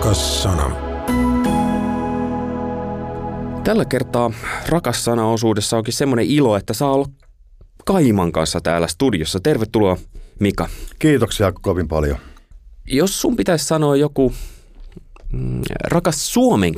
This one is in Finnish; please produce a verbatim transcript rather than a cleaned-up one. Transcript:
Rakas sana. Tällä kertaa rakas sana-osuudessa onkin semmoinen ilo, että saa olla Kaiman kanssa täällä studiossa. Tervetuloa, Mika. Kiitoksia kovin paljon. Jos sun pitäisi sanoa joku mm, rakas suomen